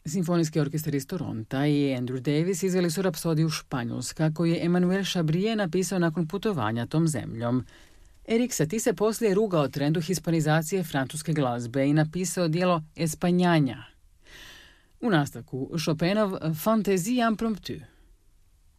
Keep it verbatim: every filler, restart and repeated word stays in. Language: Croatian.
Simfonijski orkestar iz Toronta i Andrew Davis izveli su Rapsodiju Španjolska, koju je Emmanuel Chabrier napisao nakon putovanja tom zemljom. Erik Satie se poslije rugao trendu hispanizacije francuske glazbe i napisao djelo Espanjanja. U nastavku Chopinov Fantaisie impromptue.